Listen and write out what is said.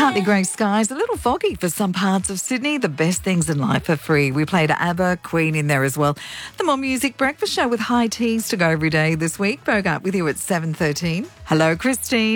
Partly grey skies, a little foggy for some parts of Sydney. The best things in life are free. We played ABBA, Queen in there as well. The More Music Breakfast Show with high teas to go every day this week. Bogart with you at 7:13. Hello, Christine.